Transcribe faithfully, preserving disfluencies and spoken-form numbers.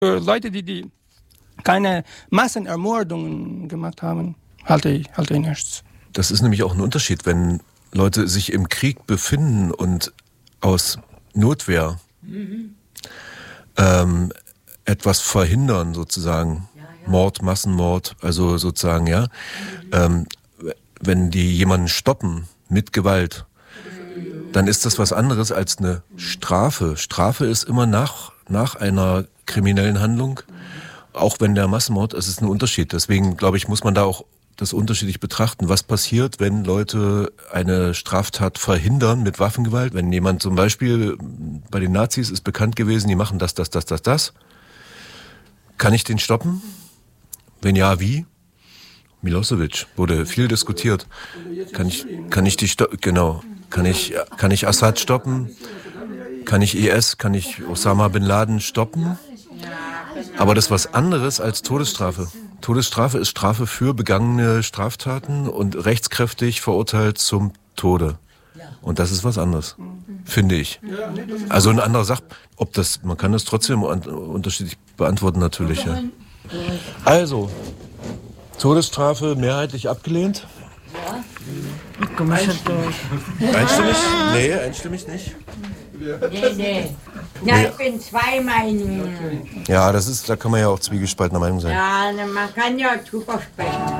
Für Leute, die, die keine Massenermordungen gemacht haben, halte ich, halte ich nichts. Das ist nämlich auch ein Unterschied, wenn Leute sich im Krieg befinden und aus Notwehr mhm. ähm, etwas verhindern, sozusagen. Ja, ja. Mord, Massenmord, also sozusagen, ja. Mhm. Ähm, wenn die jemanden stoppen mit Gewalt, dann ist das was anderes als eine Strafe. Strafe ist immer nach, nach einer kriminellen Handlung, auch wenn der Massenmord, es ist ein Unterschied. Deswegen, glaube ich, muss man da auch das unterschiedlich betrachten. Was passiert, wenn Leute eine Straftat verhindern mit Waffengewalt? Wenn jemand zum Beispiel, bei den Nazis ist bekannt gewesen, die machen das, das, das, das, das. Kann ich den stoppen? Wenn ja, wie? Milosevic, wurde viel diskutiert. Kann ich, kann ich die stoppen? Genau. Kann ich, kann ich Assad stoppen? Kann ich I S, kann ich Osama Bin Laden stoppen? Aber das ist was anderes als Todesstrafe. Todesstrafe ist Strafe für begangene Straftaten und rechtskräftig verurteilt zum Tode. Und das ist was anderes, finde ich. Also eine andere Sache, ob das, man kann das trotzdem unterschiedlich beantworten natürlich. Ja. Also, Todesstrafe mehrheitlich abgelehnt. Ja. Ich komme schon durch. Einstimmig? Nee, einstimmig nicht. Nee, nee. Ja, ich bin zwei Meinungen. Ja, das ist, da kann man ja auch zwiegespaltener Meinung sein. Ja, man kann ja drüber sprechen.